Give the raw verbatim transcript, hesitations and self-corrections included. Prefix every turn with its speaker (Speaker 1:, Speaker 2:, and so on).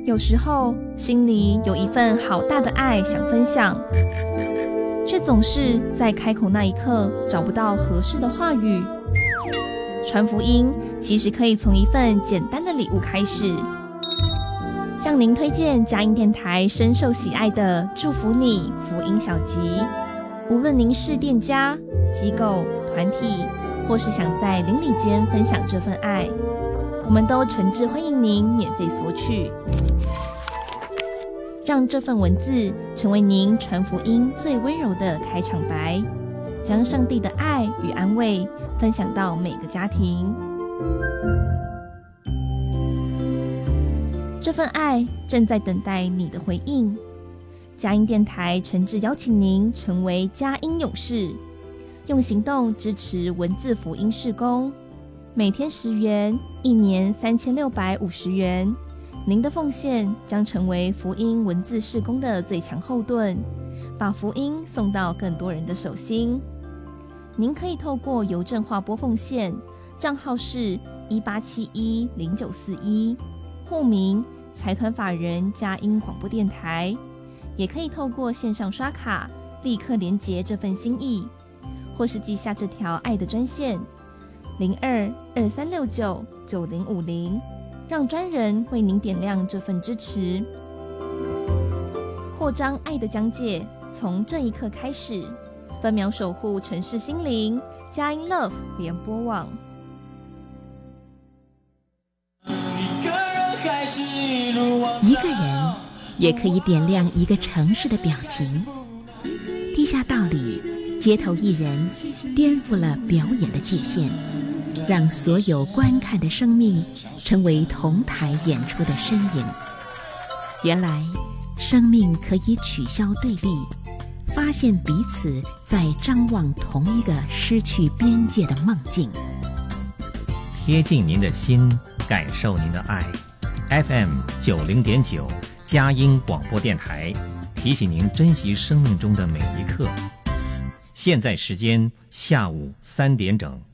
Speaker 1: 有时候心里有一份好大的爱想分享，却总是在开口那一刻找不到合适的话语。传福音其实可以从一份简单的礼物开始。向您推荐佳音电台深受喜爱的祝福你福音小集，无论您是店家、机构、团体，或是想在邻里间分享这份爱，我们都诚挚欢迎您免费索取。让这份文字成为您传福音最温柔的开场白，将上帝的爱与安慰分享到每个家庭。这份爱正在等待你的回应。佳音电台诚挚邀请您成为佳音勇士，用行动支持文字福音事工。每天十元，一年三千六百五十元。您的奉献将成为福音文字事工的最强后盾，把福音送到更多人的手心。您可以透过邮政划拨奉献，账号是一八七一零九四一，户名财团法人佳音广播电台，也可以透过线上刷卡立刻连结这份心意，或是记下这条爱的专线零二二三六九九零五零，让专人为您点亮这份支持。扩张爱的疆界，从这一刻开始。分秒守护城市心灵，佳音 Love 联播网。
Speaker 2: 一个人也可以点亮一个城市的表情。地下道里，街头艺人颠覆了表演的界限，让所有观看的生命成为同台演出的身影。原来生命可以取消对立，发现彼此在张望同一个失去边界的梦境。
Speaker 3: 贴近您的心，感受您的爱。F M 九零点九佳音广播电台提醒您珍惜生命中的每一刻。现在时间下午三点整。